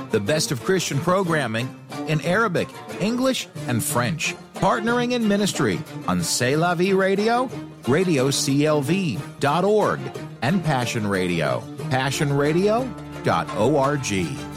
The best of Christian programming in Arabic, English, and French. Partnering in ministry on C'est La Vie Radio, radioclv.org, and Passion Radio, passionradio.org.